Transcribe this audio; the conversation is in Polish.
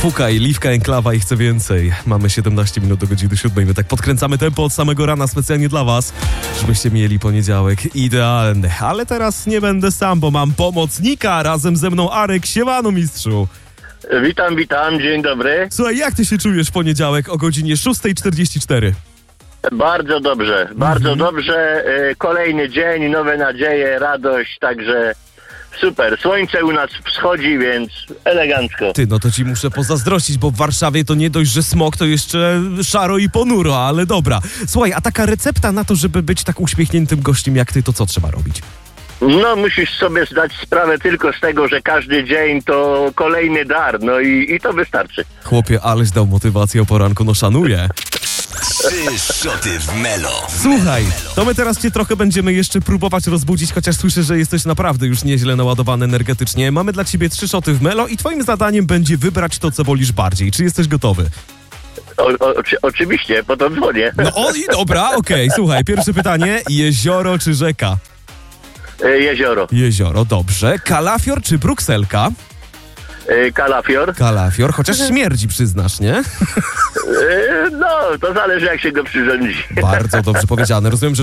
Fukaj, Liwka, Enklawa i chcę więcej. Mamy 17 minut do godziny 7. My tak podkręcamy tempo od samego rana specjalnie dla was, żebyście mieli poniedziałek idealny. Ale teraz nie będę sam, bo mam pomocnika. Razem ze mną Arek. Siemano, mistrzu. Witam, dzień dobry. Słuchaj, jak ty się czujesz w poniedziałek o godzinie 6:44? Bardzo dobrze. Kolejny dzień, nowe nadzieje, radość, także super. Słońce u nas wschodzi, więc elegancko. Ty, no to ci muszę pozazdrościć, bo w Warszawie to nie dość, że smog, to jeszcze szaro i ponuro, ale dobra. Słuchaj, a taka recepta na to, żeby być tak uśmiechniętym gościem jak ty, to co trzeba robić? No, musisz sobie zdać sprawę tylko z tego, że każdy dzień to kolejny dar, no i to wystarczy. Chłopie, aleś dał motywację o poranku, no szanuję. 3 szoty w Melo. Słuchaj, to my teraz cię trochę będziemy jeszcze próbować rozbudzić, chociaż słyszę, że jesteś naprawdę już nieźle naładowany energetycznie. Mamy dla ciebie 3 szoty w Melo i twoim zadaniem będzie wybrać to, co wolisz bardziej. Czy jesteś gotowy? Oczywiście, po to dzwonię. No i dobra, okej. Słuchaj, pierwsze pytanie. Jezioro czy rzeka? Jezioro. Jezioro, dobrze. Kalafior czy brukselka? Kalafior. Kalafior, chociaż śmierdzi, przyznasz, nie? No, to zależy jak się go przyrządzi. Bardzo dobrze powiedziane. Rozumiem, że